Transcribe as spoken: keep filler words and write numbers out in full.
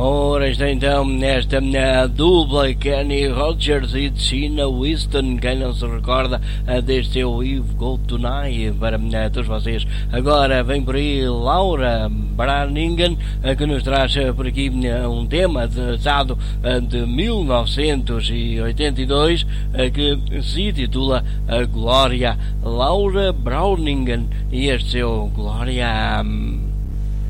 Ora, está então nesta na dupla Kenny Rogers e Tina Winston, quem não se recorda deste seu We've Got Tonight, para todos vocês. Agora vem por aí Laura Branigan, que nos traz por aqui um tema datado de mil novecentos e oitenta e dois, que se titula Glória. Laura Browningen e este seu Glória.